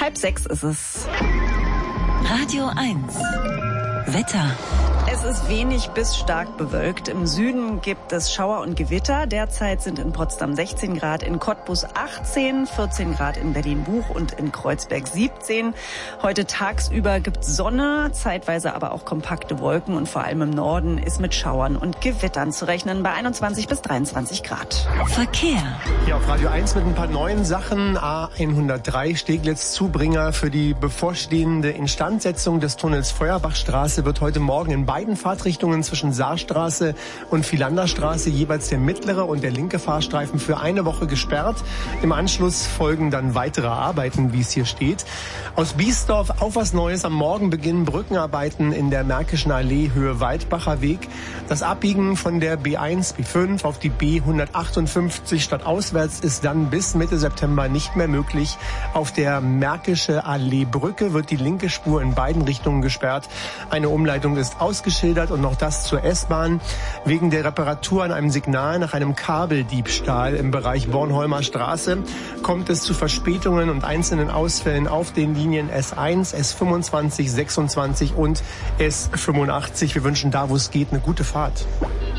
5:30 ist es. Radio 1. Wetter. Es ist wenig bis stark bewölkt. Im Süden gibt es Schauer und Gewitter. Derzeit sind in Potsdam 16 Grad, in Cottbus 18, 14 Grad in Berlin-Buch und in Kreuzberg 17. Heute tagsüber gibt es Sonne, zeitweise aber auch kompakte Wolken und vor allem im Norden ist mit Schauern und Gewittern zu rechnen bei 21 bis 23 Grad. Verkehr. Hier auf Radio 1 mit ein paar neuen Sachen. A103 Steglitz-Zubringer für die bevorstehende Instandsetzung des Tunnels Feuerbachstraße wird heute Morgen in beiden Fahrtrichtungen zwischen Saarstraße und Philanderstraße jeweils der mittlere und der linke Fahrstreifen für eine Woche gesperrt. Im Anschluss folgen dann weitere Arbeiten, wie es hier steht. Aus Biesdorf auch was Neues. Am Morgen beginnen Brückenarbeiten in der Märkischen Allee Höhe Waldbacher Weg. Das Abbiegen von der B1, B5 auf die B158 stadtauswärts ist dann bis Mitte September nicht mehr möglich. Auf der Märkische Allee Brücke wird die linke Spur in beiden Richtungen gesperrt. Eine Umleitung ist ausgeschildert und noch das zur S-Bahn. Wegen der Reparatur an einem Signal nach einem Kabeldiebstahl im Bereich Bornholmer Straße kommt es zu Verspätungen und einzelnen Ausfällen auf den Linien S1, S25, 26 und S85. Wir wünschen da, wo es geht, eine gute Fahrt.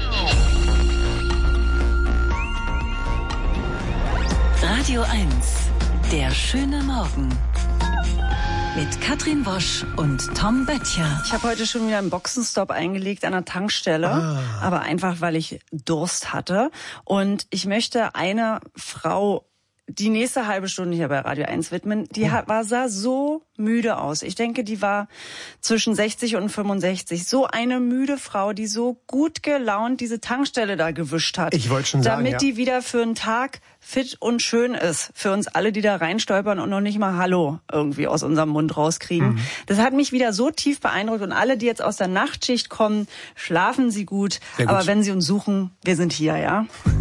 Radio 1. Der schöne Morgen. Mit Katrin Wosch und Tom Böttcher. Ich habe heute schon wieder einen Boxenstopp eingelegt an der Tankstelle, aber einfach, weil ich Durst hatte. Und ich möchte eine Frau die nächste halbe Stunde hier bei Radio 1 widmen. Die sah so müde aus. Ich denke, die war zwischen 60 und 65. So eine müde Frau, die so gut gelaunt diese Tankstelle da gewischt hat. Ich wollte schon sagen, damit die wieder für einen Tag fit und schön ist. Für uns alle, die da reinstolpern und noch nicht mal Hallo irgendwie aus unserem Mund rauskriegen. Das hat mich wieder so tief beeindruckt. Und alle, die jetzt aus der Nachtschicht kommen, schlafen Sie gut. Aber wenn Sie uns suchen, wir sind hier, ja.